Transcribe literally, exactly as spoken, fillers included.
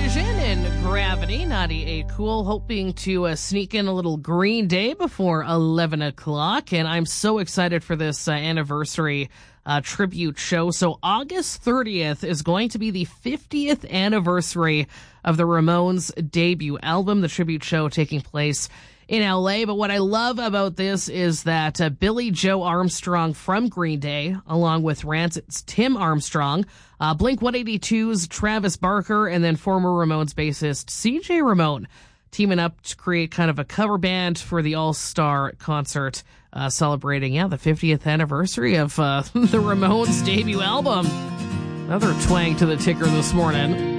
Illusion and Gravity, ninety-eight Cool, hoping to uh, sneak in a little Green Day before eleven o'clock. And I'm so excited for this uh, anniversary uh, tribute show. So August thirtieth is going to be the fiftieth anniversary of the Ramones' debut album, the tribute show taking place in L A. But what I love about this is that uh, Billy Joe Armstrong from Green Day, along with Rancid's Tim Armstrong, uh, Blink one eighty-two's Travis Barker, and then former Ramones bassist C J Ramone, teaming up to create kind of a cover band for the all-star concert uh, celebrating, yeah, the fiftieth anniversary of uh, the Ramones' debut album. Another twang to the ticker this morning.